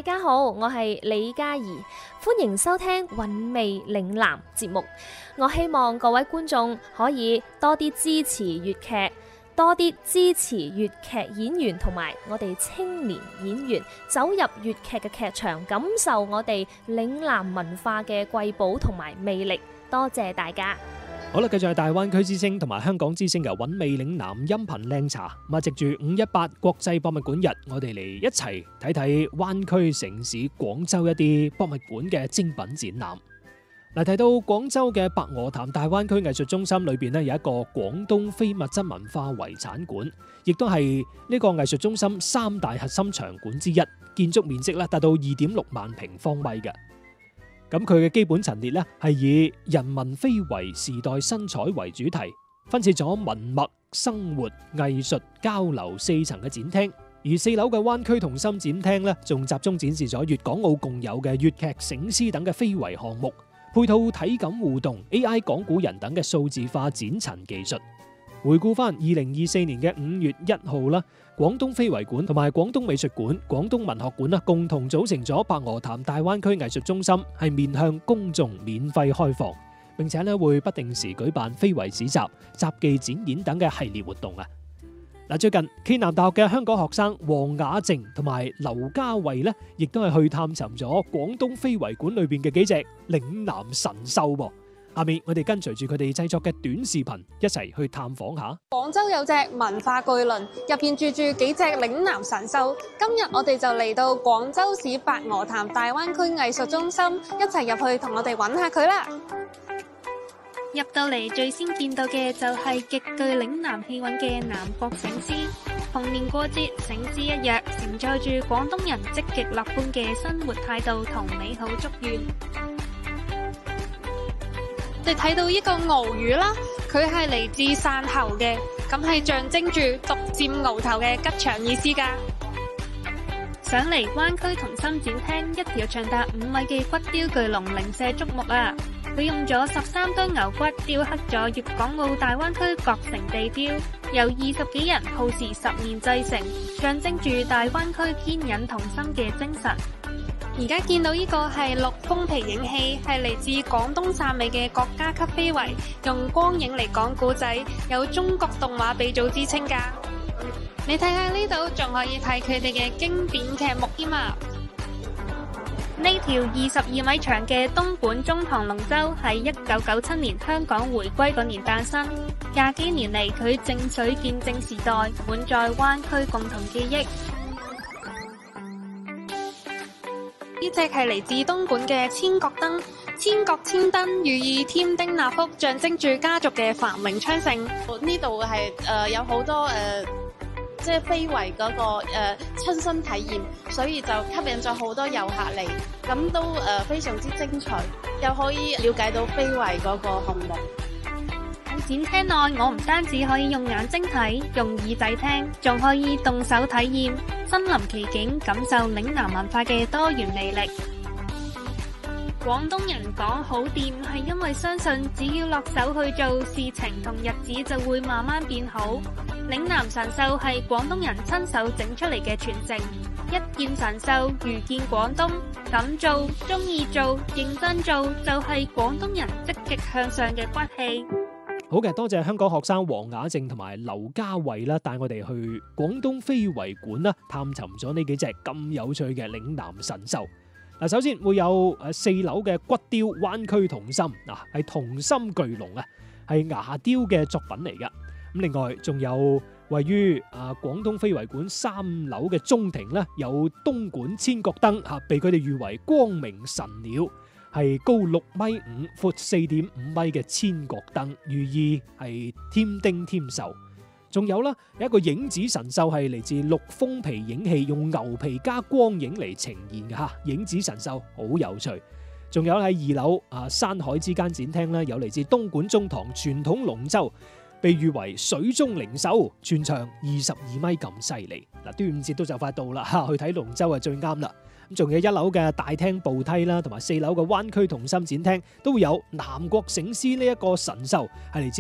家好，我係李嘉怡，歡迎收聽韻味嶺南節目。我希望各位觀眾可以多啲支持粵劇，多啲支持粵劇演員同埋我哋青年演員，走入粵劇嘅劇場，感受我哋嶺南文化嘅瑰寶同埋魅力。多謝大家。 好啦，繼續係大灣區之聲同埋香港之聲嘅韻味嶺南音頻靚茶。咁啊，藉住518國際博物館日，我哋嚟一齊睇睇灣區城市廣州一啲博物館嘅精品展覽。嗱，提到廣州嘅白鵝潭大灣區藝術中心裏邊呢，有一個廣東非物質文化遺產館，亦都係呢個藝術中心3大核心場館之一，建築面積咧達到2.6萬平方米嘅。咁佢嘅基本陳列咧係以人文非遺時代新彩為主題，分設咗文物、生活、藝術、交流4層嘅展廳。而4樓嘅灣區同心展廳咧，仲集中展示咗粵港澳共有嘅粵劇、醒獅等嘅非遺項目，配套體感互動、AI 講古人等嘅數字化展陳技術。回顧翻2024年嘅5月1號啦，廣東非遺館同埋廣東美術館、廣東文學館啦，共同組成咗白鵝潭大灣區藝術中心，係面向公眾免費開放，並且咧會不定時舉辦非遺市集、雜技展演等嘅系列活動啊！嗱，最近暨南大學嘅香港學生黃雅靜同埋劉家慧咧，亦都係去探尋咗廣東非遺館裏邊嘅幾隻嶺南神獸噃。下面我哋跟隨住佢哋製作嘅短視頻，一齊去探訪下。 廣州有隻文化巨輪，入邊住幾隻嶺南神獸。今日我哋就嚟到廣州市白鵝潭大灣區藝術中心，一齊入去同我哋揾下佢啦。 入到嚟最先見到嘅就係極具嶺南氣韻嘅南國醒獅。逢年過節，醒獅一躍，承載住廣東人積極樂觀嘅生活態度同美好祝願。 你睇到呢個鰲魚啦，佢係嚟自汕頭嘅，咁係象徵住獨佔鰲頭嘅吉祥意思㗎。 上嚟灣區同心展廳，一條長達5米嘅骨雕巨龍零舍矚目啊！佢用咗13堆牛骨雕刻咗粵港澳大灣區各城地標，由20幾人耗時10年製成，象徵住大灣區堅忍同心嘅精神。 而家見到呢個係陸豐皮影戲，係嚟自廣東汕尾嘅國家級非遺，用光影嚟講古仔，有中國動畫鼻祖之稱㗎。你睇下呢度，仲可以睇佢哋嘅經典劇目添啊！ 呢條22米長嘅東莞中塘龍舟喺1997年香港回歸嗰年誕生，20幾年嚟佢正水見證時代，滿載灣區共同記憶。 呢隻係嚟自東莞嘅千角燈，千角千燈寓意添丁納福，象徵住家族嘅繁榮昌盛。 呢度係有好多即係非遺嗰個親身體驗，所以就吸引咗好多遊客嚟，咁都非常之精彩，又可以了解到非遺嗰個項目。 展廳內，我唔單止可以用眼睛睇，用耳仔聽，仲可以動手體驗，身臨其境，感受嶺南文化嘅多元魅力。廣東人講好掂，係因為相信只要落手去做，事情同日子就會慢慢變好。嶺南神獸係廣東人親手整出嚟嘅傳承，一見神獸如見廣東，敢做、中意做、認真做，就係廣東人積極向上嘅骨氣。 好嘅，多謝香港學生黃雅靜同埋劉家慧啦，帶我哋去廣東非遺館啦，探尋咗呢幾隻咁有趣嘅嶺南神獸。嗱，首先會有4樓嘅骨雕灣區同心，嗱係同心巨龍啊，係牙雕嘅作品嚟噶。咁另外仲有位於廣東非遺館3樓嘅中庭咧，有東莞千角燈吓，被佢哋譽為光明神鳥。係高6.5米、闊4.5米嘅千角燈，寓意係添丁添壽。仲有啦，有一個影子神獸係嚟自陸豐皮影戲，用牛皮加光影嚟呈現嘅吓，影子神獸好有趣。仲有喺2樓山海之間展廳咧，有嚟自東莞中塘傳統龍舟，被譽為水中靈獸，全長22米咁犀利。嗱，端午節都就快到啦，去睇龍舟啊最啱啦。咁仲有1樓嘅大廳步梯啦，同埋4樓嘅灣區同心展廳都會有南國醒獅呢一個神獸，係嚟自